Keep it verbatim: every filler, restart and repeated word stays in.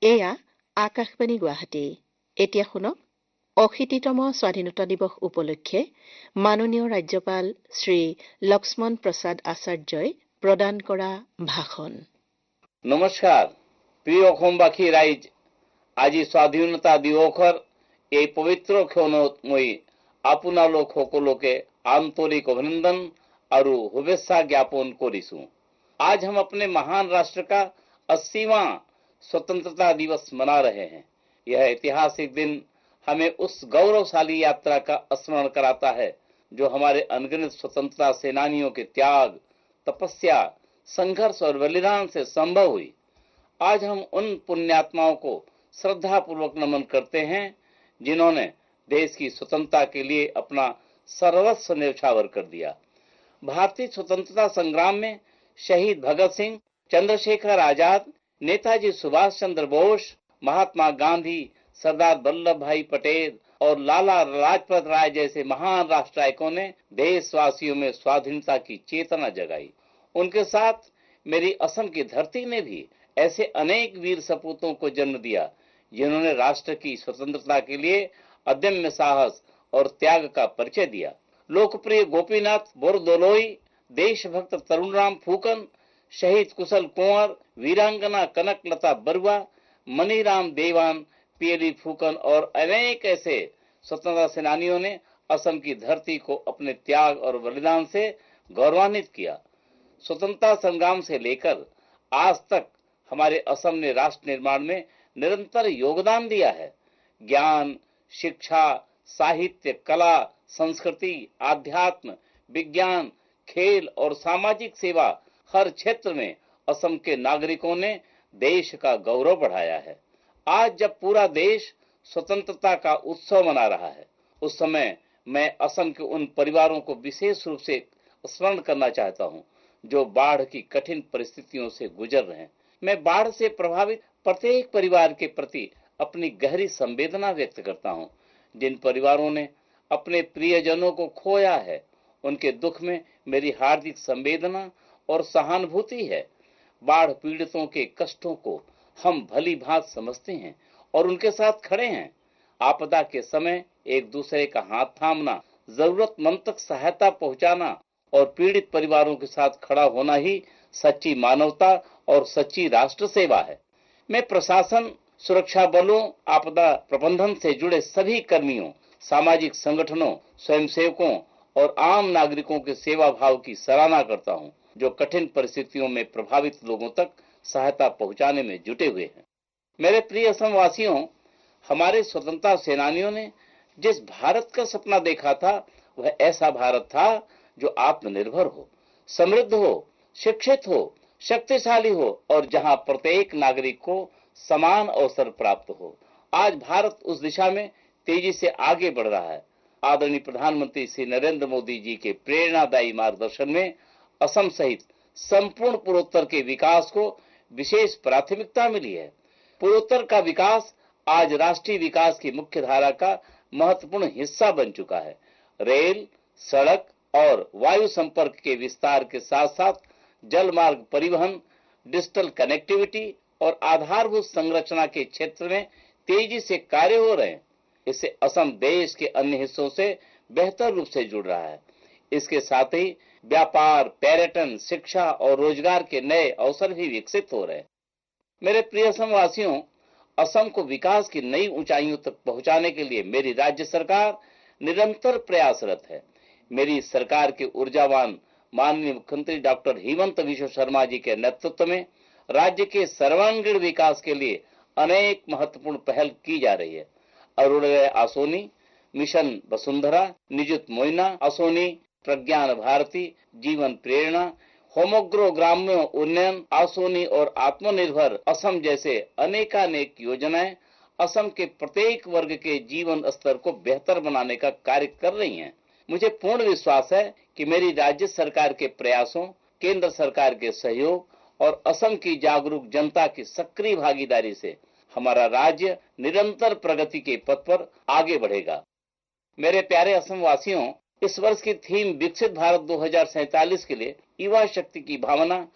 এয়া আকাশবাণী গুৱাহাটী। এতিয়া শুনক অশীতিতম স্বাধীনতা দিৱস উপলক্ষে মাননীয় ৰাজ্যপাল শ্ৰী লক্ষ্মণ প্ৰসাদ আচাৰ্যই প্ৰদান কৰা ভাষণ। নমস্কাৰ প্ৰিয় অসমবাসী ৰাইজ, আজি স্বাধীনতা দিৱসৰ এই পবিত্ৰ ক্ষণত মই আপোনালোক সকলোকে আন্তৰিক अभिनंदन और शुभेच्छा ज्ञापन करिछु। आज हम अपने महान राष्ट्र का अस्सीवां स्वतंत्रता दिवस मना रहे हैं। यह ऐतिहासिक दिन हमें उस गौरवशाली यात्रा का स्मरण कराता है जो हमारे अनगिनत स्वतंत्रता सेनानियों के त्याग, तपस्या, संघर्ष और बलिदान से संभव हुई। आज हम उन पुण्यात्माओं को श्रद्धा पूर्वक नमन करते हैं जिन्होंने देश की स्वतंत्रता के लिए अपना सर्वस्व न्यौछावर कर दिया। भारतीय स्वतंत्रता संग्राम में शहीद भगत सिंह, चंद्रशेखर आजाद, नेताजी सुभाष चंद्र बोस, महात्मा गांधी, सरदार वल्लभ भाई पटेल और लाला लाजपत राय जैसे महान राष्ट्रनायकों ने देशवासियों में स्वाधीनता की चेतना जगाई। उनके साथ मेरी असम की धरती ने भी ऐसे अनेक वीर सपूतों को जन्म दिया जिन्होंने राष्ट्र की स्वतंत्रता के लिए अदम्य साहस और त्याग का परिचय दिया। लोकप्रिय गोपीनाथ बोरदोलोई, देशभक्त तरुणराम फूकन, शहीद कुशल कुंवर, वीरांगना कनकलता बरुआ, मनीराम देवान, पीएली फूकन और अनेक ऐसे स्वतंत्रता सेनानियों ने असम की धरती को अपने त्याग और बलिदान से गौरवान्वित किया। स्वतंत्रता संग्राम से लेकर आज तक हमारे असम ने राष्ट्र निर्माण में निरंतर योगदान दिया है। ज्ञान, शिक्षा, साहित्य, कला, संस्कृति, आध्यात्म, विज्ञान, खेल और सामाजिक सेवा हर क्षेत्र में असम के नागरिकों ने देश का गौरव बढ़ाया है। आज जब पूरा देश स्वतंत्रता का उत्सव मना रहा है, उस समय मैं असम के उन परिवारों को विशेष रूप से स्मरण करना चाहता हूं जो बाढ़ की कठिन परिस्थितियों से गुजर रहे हैं। मैं बाढ़ से प्रभावित प्रत्येक परिवार के प्रति अपनी गहरी संवेदना व्यक्त करता हूं। जिन परिवारों ने अपने प्रियजनों को खोया है, उनके दुख में मेरी हार्दिक संवेदना और सहानुभूति है। बाढ़ पीड़ितों के कष्टों को हम भली भांति समझते हैं और उनके साथ खड़े हैं। आपदा के समय एक दूसरे का हाथ थामना, जरूरतमंद तक सहायता पहुंचाना और पीड़ित परिवारों के साथ खड़ा होना ही सच्ची मानवता और सच्ची राष्ट्र सेवा है। मैं प्रशासन, सुरक्षा बलों, आपदा प्रबंधन से जुड़े सभी कर्मियों, सामाजिक संगठनों, स्वयंसेवकों और आम नागरिकों के सेवा भाव की सराहना करता हूं जो कठिन परिस्थितियों में प्रभावित लोगों तक सहायता पहुंचाने में जुटे हुए हैं। मेरे प्रिय असमवासियों, हमारे स्वतंत्रता सेनानियों ने जिस भारत का सपना देखा था वह ऐसा भारत था जो आत्मनिर्भर हो, समृद्ध हो, शिक्षित हो, शक्तिशाली हो और जहां प्रत्येक नागरिक को समान अवसर प्राप्त हो। आज भारत उस दिशा में तेजी से आगे बढ़ रहा है। आदरणीय प्रधानमंत्री श्री नरेंद्र मोदी जी के प्रेरणादायी मार्गदर्शन में असम सहित संपूर्ण पूर्वोत्तर के विकास को विशेष प्राथमिकता मिली है। पूर्वोत्तर का विकास आज राष्ट्रीय विकास की मुख्य धारा का महत्वपूर्ण हिस्सा बन चुका है। रेल, सड़क और वायु संपर्क के विस्तार के साथ साथ जल मार्ग परिवहन, डिजिटल कनेक्टिविटी और आधारभूत संरचना के क्षेत्र में तेजी से कार्य हो रहे हैं। इससे असम देश के अन्य हिस्सों से बेहतर रूप से जुड़ रहा है। इसके साथ ही व्यापार, पर्यटन, शिक्षा और रोजगार के नए अवसर भी विकसित हो रहे हैं। मेरे प्रिय असमवासियों, असम को विकास की नई ऊंचाइयों तक पहुंचाने के लिए मेरी राज्य सरकार निरंतर प्रयासरत है। मेरी सरकार के ऊर्जावान माननीय मुख्यमंत्री डॉक्टर हेमंत बिश्व शर्मा जी के नेतृत्व में राज्य के सर्वांगीण विकास के लिए अनेक महत्वपूर्ण पहल की जा रही है। अरुणोदय आसोनी, मिशन वसुंधरा, निजुत मोइना आसोनी, प्रज्ञान भारती, जीवन प्रेरणा, होमोग्रो ग्राम्य उन्नयन आसोनी और आत्मनिर्भर असम जैसे अनेकानेक योजनाएं असम के प्रत्येक वर्ग के जीवन स्तर को बेहतर बनाने का कार्य कर रही हैं। मुझे पूर्ण विश्वास है कि मेरी राज्य सरकार के प्रयासों, केंद्र सरकार के सहयोग और असम की जागरूक जनता की सक्रिय भागीदारी से हमारा राज्य निरंतर प्रगति के पथ पर आगे बढ़ेगा। मेरे प्यारे असम वासियों, इस वर्ष की थीम विकसित भारत दो हज़ार सैंतालीस के लिए युवा शक्ति की भावना